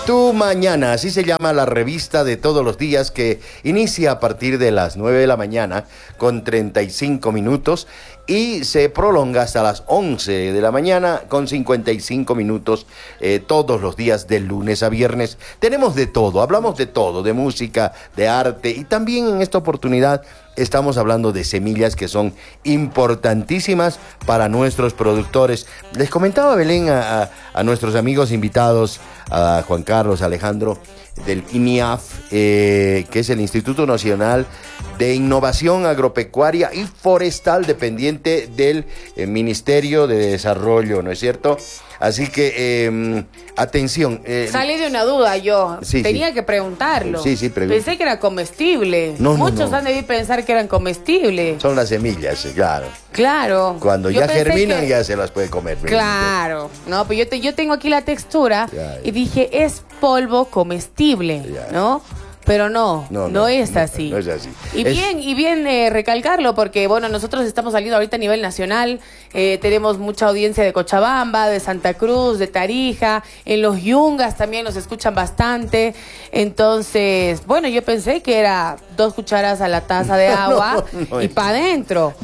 Tu Mañana, así se llama la revista de todos los días que inicia a partir de las 9 de la mañana con 35 minutos y se prolonga hasta las 11 de la mañana con 55 minutos todos los días de lunes a viernes. Tenemos de todo, hablamos de todo, de música, de arte y también en esta oportunidad estamos hablando de semillas que son importantísimas para nuestros productores. Les comentaba, Belén, a nuestros amigos invitados, a Juan Carlos, Alejandro, del INIAF, que es el Instituto Nacional de Innovación Agropecuaria y Forestal, dependiente del Ministerio de Desarrollo, ¿no es cierto? Así que, atención. Salí de una duda yo. Tenía que preguntarlo. Sí, pregunta. Pensé que era comestible. No. Muchos han debido pensar que eran comestibles. Son las semillas, claro. Claro. Cuando ya germinan, ya se las puede comer. Claro. No, pero yo tengo aquí la textura y dije, es polvo comestible, ¿no? Pero no es así. No es así. Y bien recalcarlo, porque bueno, nosotros estamos saliendo ahorita a nivel nacional, tenemos mucha audiencia de Cochabamba, de Santa Cruz, de Tarija, en los Yungas también nos escuchan bastante. Entonces, bueno, yo pensé que era 2 cucharas a la taza de agua y para adentro.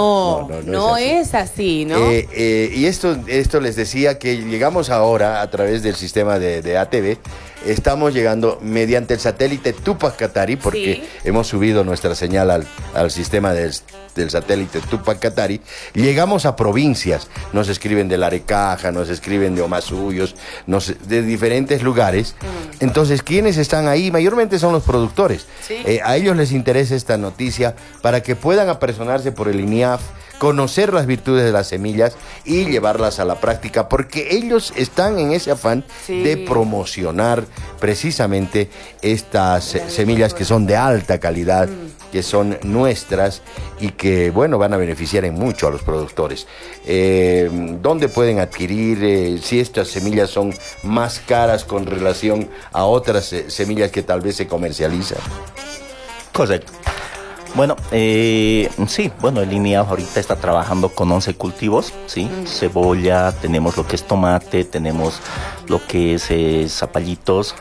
No es así, ¿no? Y esto les decía que llegamos ahora a través del sistema de ATV. Estamos llegando mediante el satélite Tupac Katari, porque hemos subido nuestra señal al sistema del satélite Tupac Katari. Llegamos a provincias, nos escriben de Larecaja, nos escriben de Omasuyos, de diferentes lugares. Entonces, ¿quiénes están ahí? Mayormente son los productores. A ellos les interesa esta noticia para que puedan apersonarse por el INIAF, conocer las virtudes de las semillas y llevarlas a la práctica, porque ellos están en ese afán de promocionar precisamente estas semillas que son de alta calidad, que son nuestras y que, bueno, van a beneficiar en mucho a los productores. ¿Dónde pueden adquirir? Si estas semillas son más caras con relación a otras semillas que tal vez se comercializan. Correcto. Bueno, el INIAF ahorita está trabajando con 11 cultivos, ¿sí? Cebolla, tenemos lo que es tomate, tenemos lo que es zapallitos,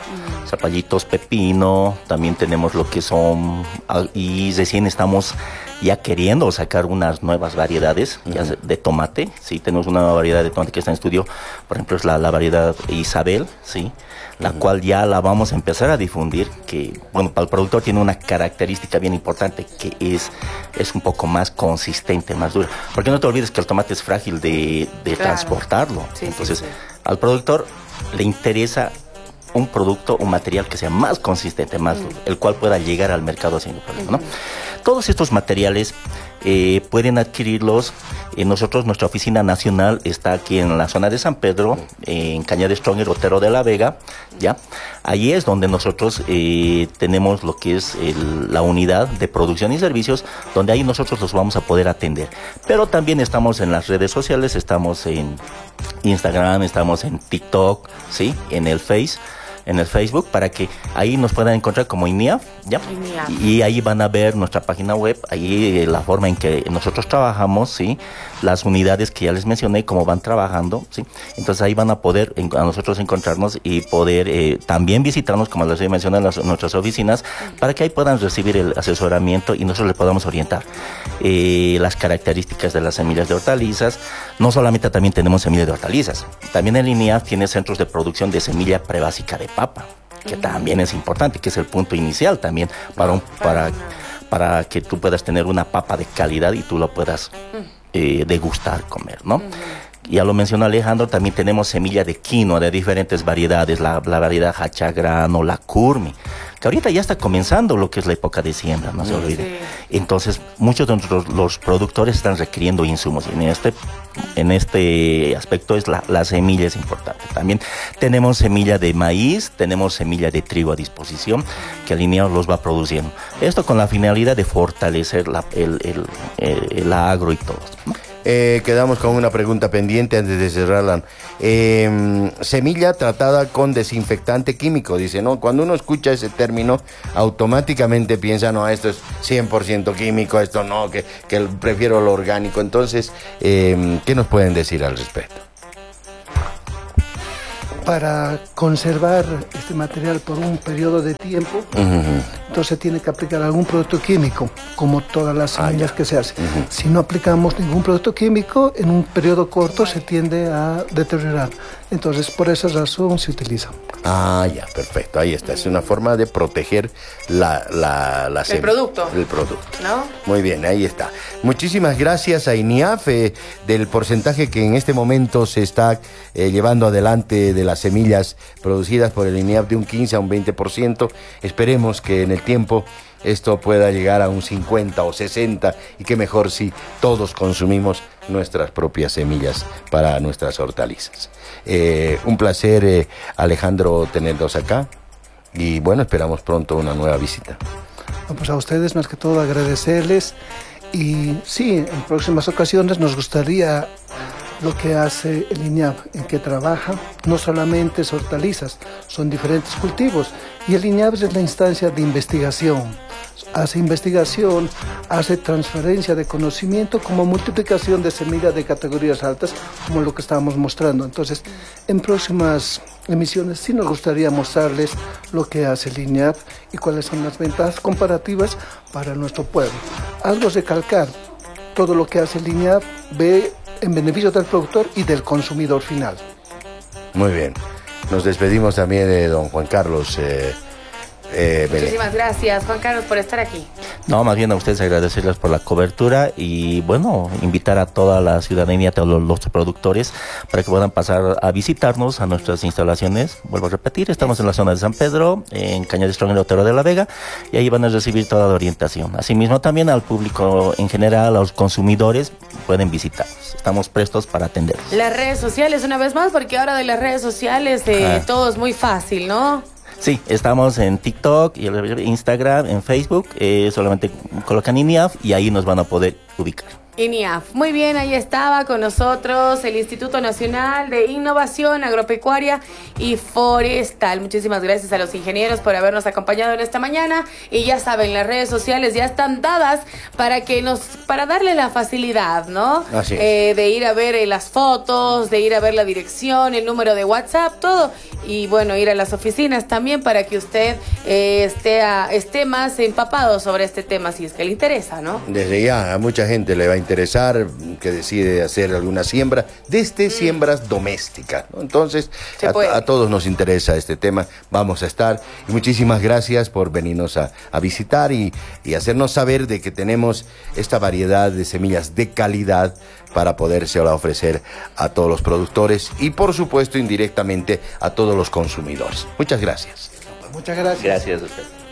pepino, también tenemos lo que son, y recién estamos ya queriendo sacar unas nuevas variedades de tomate, ¿sí? Tenemos una nueva variedad de tomate que está en estudio, por ejemplo, es la variedad Isabel, ¿sí? La cual ya la vamos a empezar a difundir, que, bueno, para el productor tiene una característica bien importante, que es un poco más consistente, más dura. Porque no te olvides que el tomate es frágil de transportarlo. Entonces, al productor le interesa un producto, un material que sea más consistente, más duro, el cual pueda llegar al mercado sin problema, ¿no? Todos estos materiales pueden adquirirlos. Nuestra oficina nacional está aquí en la zona de San Pedro, en Cañada de Stronger, Otero de la Vega, ¿ya? Ahí es donde nosotros tenemos lo que es la unidad de producción y servicios, donde ahí nosotros los vamos a poder atender. Pero también estamos en las redes sociales, estamos en Instagram, estamos en TikTok, ¿sí? En el Facebook, para que ahí nos puedan encontrar como INIAF, ¿ya? Y ahí van a ver nuestra página web, ahí la forma en que nosotros trabajamos, ¿sí? Las unidades que ya les mencioné, cómo van trabajando, ¿sí? Entonces ahí van a poder a nosotros encontrarnos y poder también visitarnos, como les mencioné, nuestras oficinas, para que ahí puedan recibir el asesoramiento y nosotros les podamos orientar las características de las semillas de hortalizas. No solamente también tenemos semillas de hortalizas, también el INIAF tiene centros de producción de semilla prebásica de papa, que también es importante, que es el punto inicial también para que tú puedas tener una papa de calidad y tú lo puedas degustar, comer, ¿no? Ya lo mencionó Alejandro, también tenemos semilla de quinoa de diferentes variedades, la variedad Hachagrano, la Curmi, que ahorita ya está comenzando lo que es la época de siembra, no se olvide. Entonces, muchos de los productores están requiriendo insumos, y en este aspecto la semilla es importante. También tenemos semilla de maíz, tenemos semilla de trigo a disposición, que el INIAF los va produciendo. Esto con la finalidad de fortalecer el agro y todo, ¿no? Quedamos con una pregunta pendiente antes de cerrarla. Semilla tratada con desinfectante químico, dice, ¿no? Cuando uno escucha ese término, automáticamente piensa, no, esto es 100% químico, esto no, que prefiero lo orgánico. Entonces, ¿qué nos pueden decir al respecto? para conservar este material por un periodo de tiempo, entonces tiene que aplicar algún producto químico, como todas las semillas que se hacen. Si no aplicamos ningún producto químico, en un periodo corto se tiende a deteriorar. Entonces, por esa razón se utiliza. Ah, ya, perfecto. Ahí está. Es una forma de proteger el producto. El producto. ¿No? Muy bien, ahí está. Muchísimas gracias a INIAF del porcentaje que en este momento se está llevando adelante de las semillas producidas por el INIAF de un 15 a un 20%. Esperemos que en el tiempo esto pueda llegar a un 50 o 60 y que mejor si todos consumimos nuestras propias semillas para nuestras hortalizas. Un placer, Alejandro, tenerlos acá y bueno, esperamos pronto una nueva visita. Pues a ustedes más que todo agradecerles y sí, en próximas ocasiones nos gustaría lo que hace el INIAF, en que trabaja no solamente es hortalizas, son diferentes cultivos y el INIAF es la instancia de investigación. Hace investigación, hace transferencia de conocimiento como multiplicación de semillas de categorías altas, como lo que estábamos mostrando. Entonces, en próximas emisiones sí nos gustaría mostrarles lo que hace el INIAF y cuáles son las ventajas comparativas para nuestro pueblo. Algo es recalcar, todo lo que hace el INIAF ve en beneficio del productor y del consumidor final. Muy bien. Nos despedimos también de don Juan Carlos. Muchísimas gracias, Juan Carlos, por estar aquí. No, más bien a ustedes agradecerles por la cobertura y bueno, invitar a toda la ciudadanía, a todos los productores para que puedan pasar a visitarnos a nuestras instalaciones. Vuelvo a repetir, estamos en la zona de San Pedro, en Cañadistrón, en el Otero de la Vega, y ahí van a recibir toda la orientación. Asimismo también al público en general, a los consumidores, pueden visitarnos. Estamos prestos para atenderlos. Las redes sociales, una vez más, porque ahora de las redes sociales todo es muy fácil, ¿no? Sí, estamos en TikTok, y Instagram, en Facebook, solamente colocan INIAF y ahí nos van a poder ubicar. INIAF. Muy bien, ahí estaba con nosotros el Instituto Nacional de Innovación Agropecuaria y Forestal. Muchísimas gracias a los ingenieros por habernos acompañado en esta mañana. Y ya saben, las redes sociales ya están dadas para darle la facilidad, ¿no? Así es. De ir a ver las fotos, de ir a ver la dirección, el número de WhatsApp, todo. Y bueno, ir a las oficinas también para que usted esté más empapado sobre este tema, si es que le interesa, ¿no? Desde ya, a mucha gente le va a interesar, que decide hacer alguna siembra, desde siembras domésticas, ¿no? Entonces, a todos nos interesa este tema, vamos a estar. Y muchísimas gracias por venirnos a visitar y hacernos saber de que tenemos esta variedad de semillas de calidad para podérsela ofrecer a todos los productores y, por supuesto, indirectamente a todos los consumidores. Muchas gracias. Muchas gracias. Gracias a usted.